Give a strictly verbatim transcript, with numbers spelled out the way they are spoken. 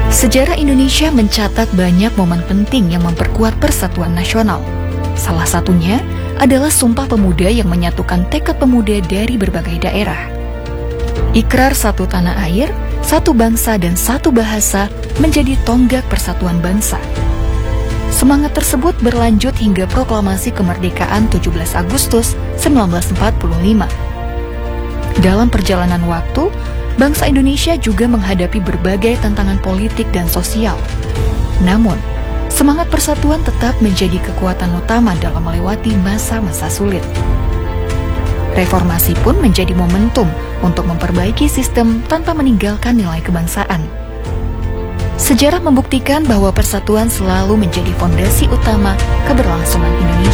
Sejarah Indonesia mencatat banyak momen penting yang memperkuat persatuan nasional. Salah satunya adalah Sumpah Pemuda yang menyatukan tekad pemuda dari berbagai daerah. Ikrar satu tanah air, satu bangsa dan satu bahasa menjadi tonggak persatuan bangsa. Semangat tersebut berlanjut hingga proklamasi kemerdekaan tujuh belas Agustus seribu sembilan ratus empat puluh lima. Dalam perjalanan waktu, bangsa Indonesia juga menghadapi berbagai tantangan politik dan sosial. Namun, semangat persatuan tetap menjadi kekuatan utama dalam melewati masa-masa sulit. Reformasi pun menjadi momentum untuk memperbaiki sistem tanpa meninggalkan nilai kebangsaan. Sejarah membuktikan bahwa persatuan selalu menjadi fondasi utama keberlangsungan Indonesia.